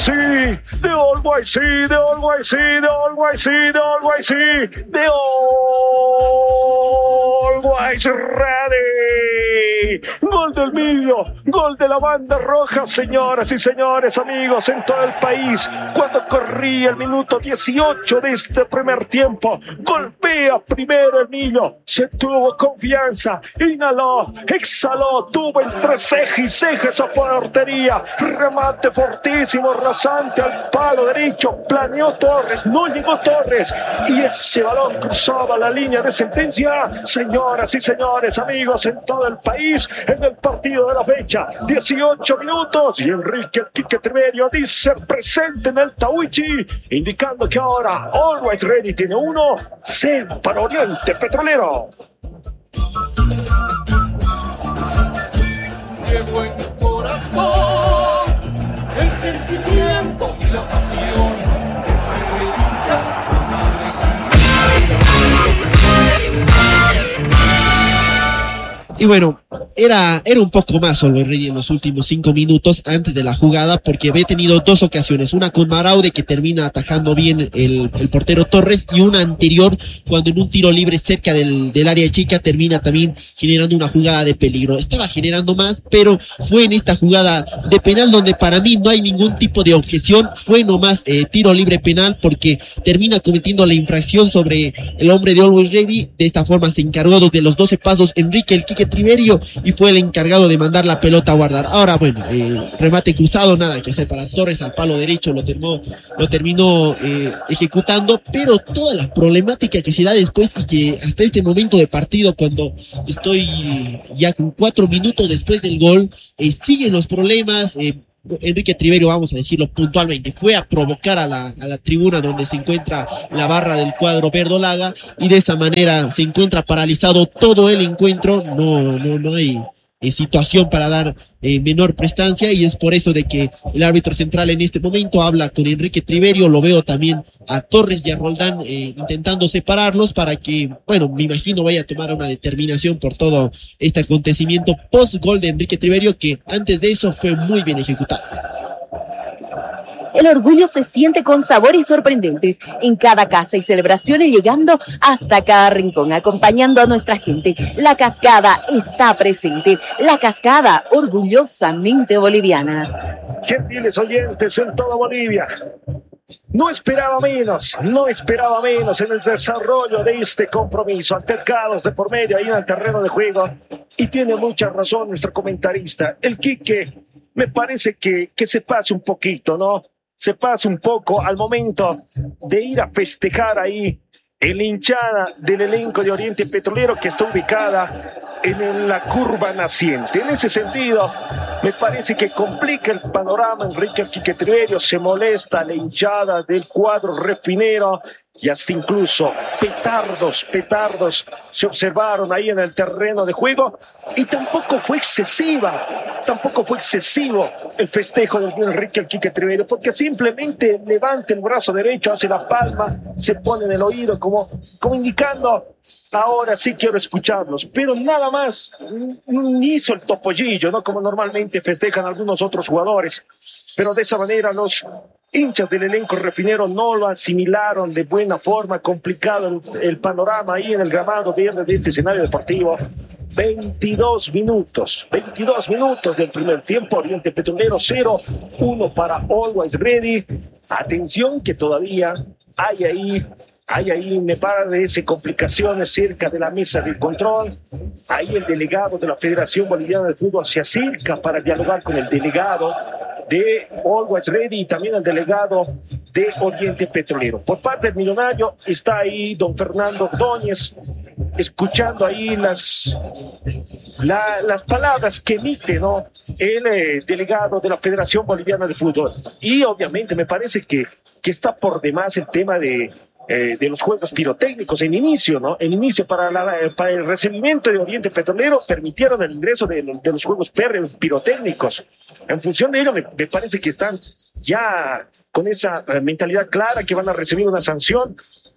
de Always See, de Always See, de Always See, de Always See, de Always Ready. Gol del Millo, gol de la banda roja, señoras y señores, amigos en todo el país. Cuando corría el minuto 18 de este primer tiempo, golpea primero el Millo, se tuvo confianza, inhaló, exhaló, tuvo entre ceja y ceja esa portería, remate fortísimo, rasante al palo derecho, planeó Torres, no llegó Torres y ese balón cruzaba la línea de sentencia. Señoras y señores, amigos en todo el país, en el partido de la fecha, 18 minutos y Enrique Quique Triverio dice presente en el Tahuichi, indicando que ahora Always Ready tiene 1-0 para Oriente Petrolero. Llevo en mi corazón el sentimiento y la pasión que se dedica con Y bueno, era un poco más Always Ready en los últimos 5 minutos antes de la jugada, porque había tenido dos ocasiones, una con Maraude que termina atajando bien el portero Torres, y una anterior cuando en un tiro libre cerca del área chica termina también generando una jugada de peligro. Estaba generando más, pero fue en esta jugada de penal donde para mí no hay ningún tipo de objeción, fue nomás tiro libre penal, porque termina cometiendo la infracción sobre el hombre de Always Ready. De esta forma se encargó de los 12 pasos Enrique el Quique Triverio y fue el encargado de mandar la pelota a guardar. Ahora bueno, remate cruzado, nada que hacer para Torres al palo derecho, lo terminó ejecutando, pero toda la problemática que se da después y que hasta este momento de partido, cuando estoy ya con 4 minutos después del gol, siguen los problemas. Enrique Triverio, vamos a decirlo puntualmente, fue a provocar a la tribuna donde se encuentra la barra del cuadro verdolaga, y de esta manera se encuentra paralizado todo el encuentro. No hay situación para dar menor prestancia, y es por eso de que el árbitro central en este momento habla con Enrique Triverio. Lo veo también a Torres y a Roldán intentando separarlos para que, bueno, me imagino vaya a tomar una determinación por todo este acontecimiento post gol de Enrique Triverio, que antes de eso fue muy bien ejecutado. El orgullo se siente con sabores sorprendentes en cada casa y celebraciones, llegando hasta cada rincón, acompañando a nuestra gente. La Cascada está presente. La Cascada, orgullosamente boliviana. Gentiles oyentes en toda Bolivia, no esperaba menos en el desarrollo de este compromiso. Altercados de por medio ahí en el terreno de juego. Y tiene mucha razón nuestro comentarista. El Quique, me parece que se pase un poquito, ¿no? Se pasa un poco al momento de ir a festejar ahí en la hinchada del elenco de Oriente Petrolero, que está ubicada en la curva naciente. En ese sentido, me parece que complica el panorama Enrique Quique Triverio, se molesta la hinchada del cuadro refinero, y hasta incluso petardos se observaron ahí en el terreno de juego, y tampoco fue excesivo el festejo de Enrique Quique Triverio, porque simplemente levanta el brazo derecho, hace la palma, se pone en el oído como indicando: ahora sí quiero escucharlos, pero nada más. Hizo el topollillo, ¿no? Como normalmente festejan algunos otros jugadores, pero de esa manera los hinchas del elenco refinero no lo asimilaron de buena forma. Complicado el panorama ahí en el gramado verde de este escenario deportivo. 22 minutos del primer tiempo. Oriente Petrolero 0-1 para Always Ready. Atención que todavía hay ahí, me parece, complicaciones cerca de la mesa de control. Ahí el delegado de la Federación Boliviana de Fútbol se acerca para dialogar con el delegado de Always Ready y también el delegado de Oriente Petrolero. Por parte del millonario está ahí don Fernando Ordóñez, escuchando ahí las palabras que emite, ¿no?, el delegado de la Federación Boliviana de Fútbol. Y obviamente me parece que está por demás el tema de los juegos pirotécnicos en inicio, ¿no? En inicio para el recibimiento de Oriente Petrolero permitieron el ingreso de los juegos pirotécnicos. En función de ello me parece que están ya con esa mentalidad clara que van a recibir una sanción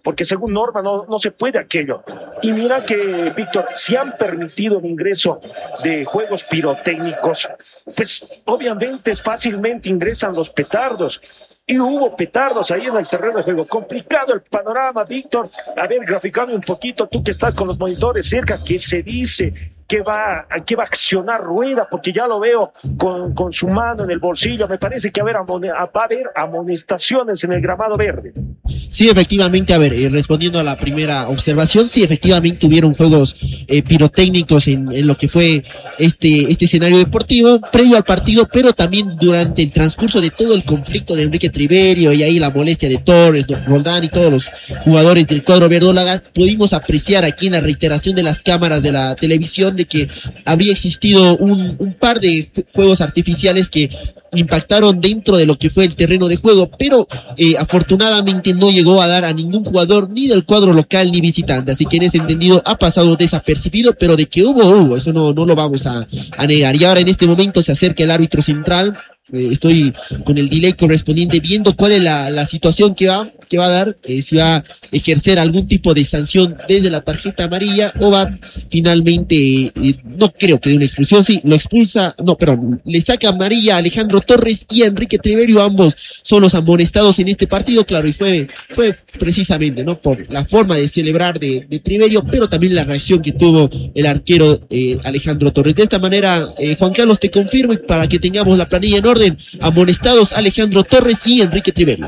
porque según norma no se puede aquello. Y mira que, Víctor, si han permitido el ingreso de juegos pirotécnicos, pues obviamente fácilmente ingresan los petardos. Y hubo petardos ahí en el terreno de juego. Complicado el panorama, Víctor. A ver, graficame un poquito, tú que estás con los monitores cerca, ¿qué se dice? ¿Qué va a accionar Rueda? Porque ya lo veo con su mano en el bolsillo. Me parece que va a haber amonestaciones en el gramado verde. Sí, efectivamente, a ver, respondiendo a la primera observación, sí, efectivamente hubieron juegos pirotécnicos en lo que fue este escenario deportivo previo al partido, pero también durante el transcurso de todo el conflicto de Enrique Triverio y ahí la molestia de Torres, Roldán y todos los jugadores del cuadro verdolaga, pudimos apreciar aquí en la reiteración de las cámaras de la televisión de que habría existido un par de fuegos artificiales que impactaron dentro de lo que fue el terreno de juego, pero afortunadamente no llegó a dar a ningún jugador ni del cuadro local ni visitante, así que en ese entendido ha pasado desapercibido, pero de que hubo, eso no lo vamos a negar. Y ahora en este momento se acerca el árbitro central. Estoy con el delay correspondiente viendo cuál es la situación que va a dar, si va a ejercer algún tipo de sanción desde la tarjeta amarilla o va finalmente, no creo que de una expulsión, sí, lo expulsa, no, pero le saca amarilla a Alejandro Torres y a Enrique Triverio, ambos son los amonestados en este partido, claro, y fue precisamente, ¿no? Por la forma de celebrar de Triverio, pero también la reacción que tuvo el arquero Alejandro Torres. De esta manera, Juan Carlos, te confirmo, y para que tengamos la planilla en orden, amonestados Alejandro Torres y Enrique Triverio.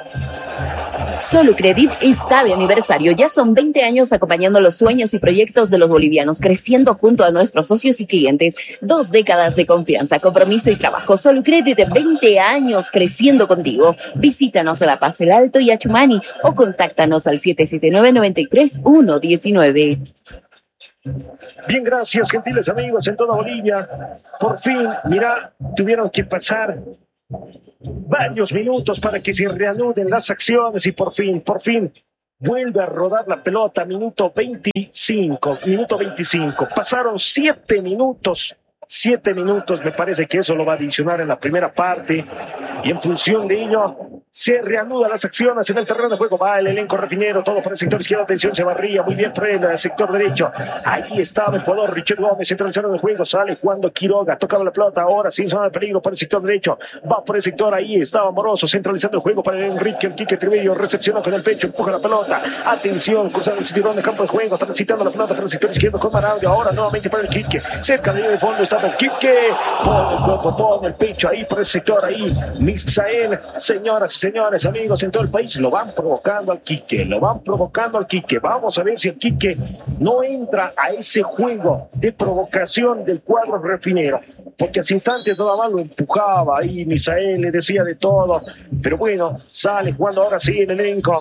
Solucredit está de aniversario. Ya son 20 años acompañando los sueños y proyectos de los bolivianos, creciendo junto a nuestros socios y clientes. 2 décadas de confianza, compromiso y trabajo. Solucredit, 20 años creciendo contigo. Visítanos a La Paz, El Alto y Achumani o contáctanos al 779-93-119. Bien, gracias, gentiles amigos en toda Bolivia. Por fin, mira, tuvieron que pasar varios minutos para que se reanuden las acciones y por fin, vuelve a rodar la pelota. Minuto 25. Pasaron 7 minutos. 7 minutos, me parece que eso lo va a adicionar en la primera parte. Y en función de ello, se reanudan las acciones en el terreno de juego. Va el elenco refinero, todo por el sector izquierdo. Atención, se barría muy bien por el sector derecho. Ahí estaba el jugador Richard Gómez, entra en el terreno de juego. Sale jugando Quiroga, tocaba la pelota. Ahora sin zona de peligro por el sector derecho. Va por el sector, ahí estaba Moroso, centralizando el juego para Enrique, el Quique Triverio. Recepcionó con el pecho, empuja la pelota. Atención, cruzando el cinturón de campo de juego. Transitando la pelota por el sector izquierdo con Maraudio. Ahora nuevamente para el Quique. Cerca de de fondo está el Quique. Pone el cuerpo, pone el pecho ahí por el sector, ahí. Misael, señoras y señores, amigos en todo el país, lo van provocando al Quique. Vamos a ver si el Quique no entra a ese juego de provocación del cuadro refinero, porque hace instantes nada más lo empujaba ahí Misael, le decía de todo, pero bueno, sale jugando ahora sí el elenco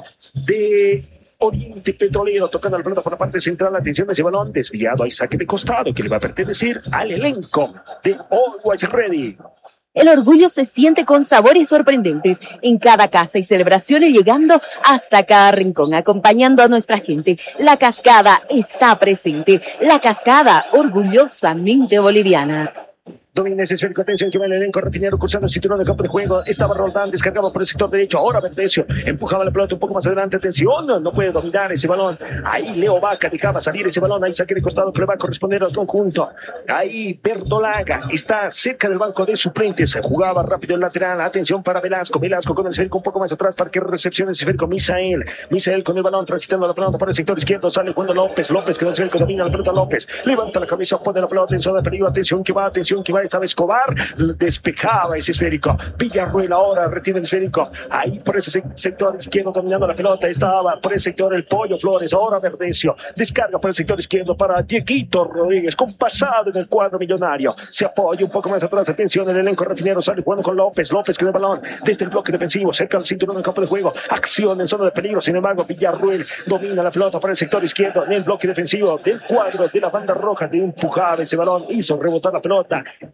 de Oriente Petrolero, tocando la pelota por la parte central. Atención, ese balón desviado, hay saque de costado que le va a pertenecer al elenco de Always Ready. El orgullo se siente con sabores sorprendentes en cada casa y celebraciones, llegando hasta cada rincón, acompañando a nuestra gente. La Cascada está presente. La Cascada, orgullosamente boliviana. Domina ese esférico, atención que va el elenco refinero cruzando el cinturón de campo de juego. Estaba Roldán, descargaba por el sector derecho. Ahora Verdecio empujaba la pelota un poco más adelante. Atención, no puede dominar ese balón. Ahí Leo Vaca dejaba salir ese balón. Ahí saque de costado que le va a corresponder al conjunto. Ahí Verdolaga está cerca del banco de suplentes. Jugaba rápido el lateral. Atención para Velasco. Velasco con el esférico un poco más atrás para que recepcione ese esférico. Misael con el balón transitando la pelota para el sector izquierdo. Sale jugando López con el esférico, domina la pelota López. Levanta la cabeza, pone la pelota en zona de peligro. Atención que va. Estaba Escobar, despejaba ese esférico. Villarruel ahora retiene el esférico. Ahí por ese sector izquierdo dominando la pelota. Estaba por ese sector el Pollo Flores. Ahora Verdecio descarga por el sector izquierdo para Dieguito Rodríguez, con pasado en el cuadro millonario. Se apoya un poco más atrás. Atención, el elenco refinero sale jugando con López con el balón desde el bloque defensivo, cerca del cinturón del campo de juego. Acción en zona de peligro. Sin embargo, Villarruel domina la pelota por el sector izquierdo en el bloque defensivo del cuadro de la banda roja. De empujar ese balón, hizo rebotar la pelota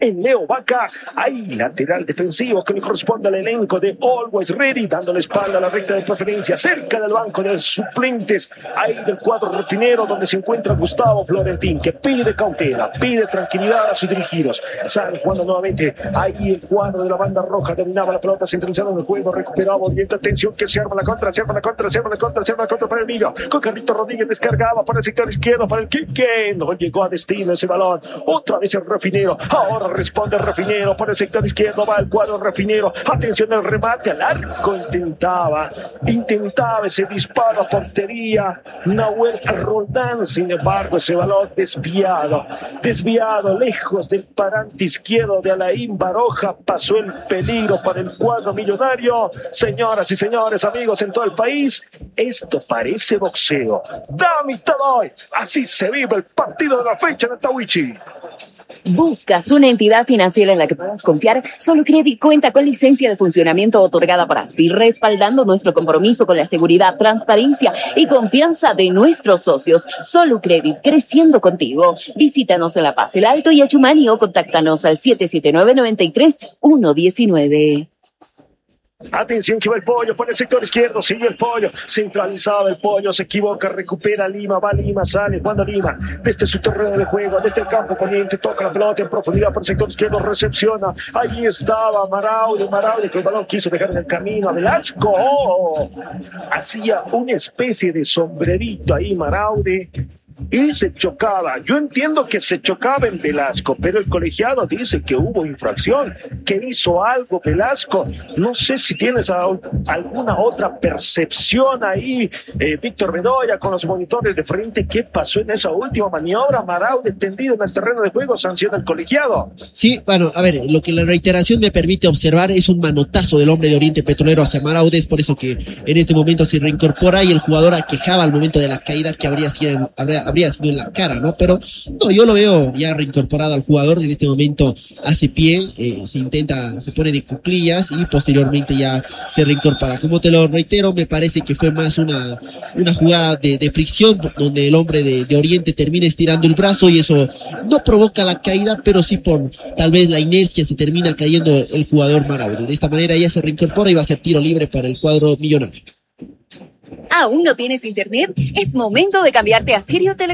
en Leo Vaca. Ahí, lateral defensivo que le corresponde al elenco de Always Ready, dando la espalda a la recta de preferencia, cerca del banco de suplentes, ahí del cuadro refinero, donde se encuentra Gustavo Florentín, que pide cautela, pide tranquilidad a sus dirigidos. Sale jugando nuevamente, ahí el cuadro de la banda roja, dominaba la pelota, centralizando en el juego, recuperaba movimiento, atención, que se arma la contra para el Millo, con Carlito Rodríguez descargaba para el sector izquierdo, para el Quique, no llegó a destino ese balón, otra vez el refinero, ahora responde el refinero, por el sector izquierdo va el cuadro refinero, atención al remate, al arco, intentaba ese disparo a portería, Nahuel Roldán, sin embargo ese balón desviado, lejos del parante izquierdo de Alain Baroja, pasó el peligro para el cuadro millonario. Señoras y señores, amigos en todo el país, esto parece boxeo. Dame todo hoy, así se vive el partido de la fecha de Tawichi. ¿Buscas una entidad financiera en la que puedas confiar? Solucredit cuenta con licencia de funcionamiento otorgada por ASFI, respaldando nuestro compromiso con la seguridad, transparencia y confianza de nuestros socios. Solucredit, creciendo contigo. Visítanos en La Paz, El Alto y Achumani o contáctanos al 779-93-119. Atención que va el Pollo por el sector izquierdo, sigue el Pollo, centralizado el Pollo, se equivoca, recupera Lima, va Lima, sale cuando Lima, desde su terreno de juego, desde el campo poniente, toca la pelota en profundidad por el sector izquierdo, recepciona, ahí estaba Maraude que el balón quiso dejar en el camino a Velasco, hacía una especie de sombrerito ahí Maraude, y se chocaba. Yo entiendo que se chocaba en Velasco, pero el colegiado dice que hubo infracción, que hizo algo Velasco. No sé si tienes alguna otra percepción ahí, Víctor Bedoya, con los monitores de frente. ¿Qué pasó en esa última maniobra? Maraude tendido en el terreno de juego, sanciona el colegiado. Sí, bueno, a ver, lo que la reiteración me permite observar es un manotazo del hombre de Oriente Petrolero hacia Maraude, es por eso que en este momento se reincorpora y el jugador aquejaba al momento de la caída que habría sido en la cara, ¿no? Pero no, yo lo veo ya reincorporado al jugador, en este momento hace pie, se pone de cuclillas y posteriormente ya se reincorpora. Como te lo reitero, me parece que fue más una jugada de fricción donde el hombre de Oriente termina estirando el brazo y eso no provoca la caída, pero sí por tal vez la inercia se termina cayendo el jugador Maraude. De esta manera ya se reincorpora y va a ser tiro libre para el cuadro millonario. ¿Aún no tienes internet? Es momento de cambiarte a Sirio Telecom.